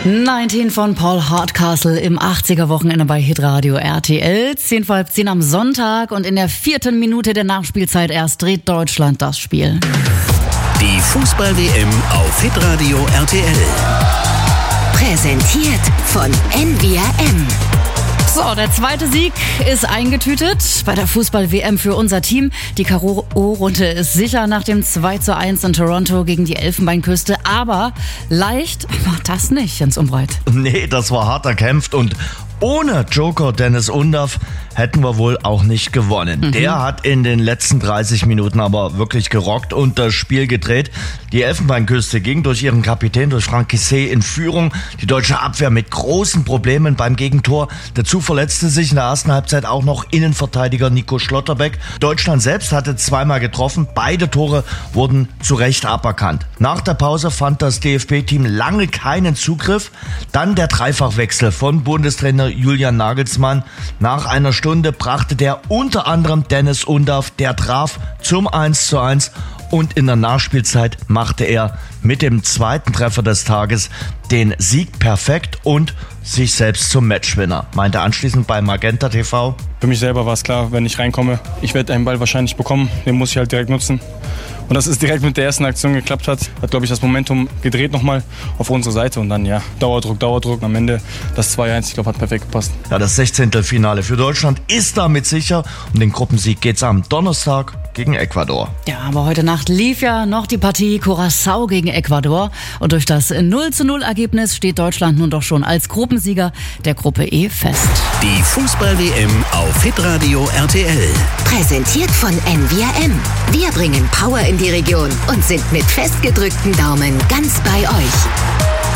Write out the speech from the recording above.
19 von Paul Hardcastle im 80er-Wochenende bei Hitradio RTL. 10 vor halb 10 am Sonntag und in der 4. Minute der Nachspielzeit erst dreht Deutschland das Spiel. Die Fußball-WM auf Hitradio RTL. Präsentiert von NVRM. So, der zweite Sieg ist eingetütet bei der Fußball-WM für unser Team. Die K.O.-Runde ist sicher nach dem 2:1 in Toronto gegen die Elfenbeinküste. Aber leicht war das nicht, Jens Umbreit. Nee, das war hart erkämpft und ohne Joker Dennis Undaff hätten wir wohl auch nicht gewonnen. Der hat in den letzten 30 Minuten aber wirklich gerockt und das Spiel gedreht. Die Elfenbeinküste ging durch ihren Kapitän, durch Franck Kissé, in Führung. Die deutsche Abwehr mit großen Problemen beim Gegentor. Dazu verletzte sich in der ersten Halbzeit auch noch Innenverteidiger Nico Schlotterbeck. Deutschland selbst hatte zweimal getroffen. Beide Tore wurden zu Recht aberkannt. Nach der Pause fand das DFB-Team lange keinen Zugriff. Dann der Dreifachwechsel von Bundestrainer Julian Nagelsmann. Nach einer Stunde brachte der unter anderem Dennis Undaff, der traf zum 1:1 und in der Nachspielzeit machte er mit dem zweiten Treffer des Tages den Sieg perfekt und sich selbst zum Matchwinner. Meinte anschließend bei Magenta TV: Für mich selber war es klar, wenn ich reinkomme, ich werde einen Ball wahrscheinlich bekommen, den muss ich halt direkt nutzen. Und dass es direkt mit der ersten Aktion geklappt hat, glaube ich, das Momentum gedreht nochmal auf unsere Seite. Und dann, ja, Dauerdruck. Am Ende das 2:1, ich glaube, hat perfekt gepasst. Ja, das 16. Finale für Deutschland ist damit sicher. Um den Gruppensieg geht's am Donnerstag gegen Ecuador. Ja, aber heute Nacht lief ja noch die Partie Curaçao gegen Ecuador. Und durch das 0:0 Ergebnis steht Deutschland nun doch schon als Gruppensieger der Gruppe E fest. Die Fußball-WM auf Hitradio RTL. Präsentiert von NVRM. Wir bringen Power in die Region und sind mit festgedrückten Daumen ganz bei euch.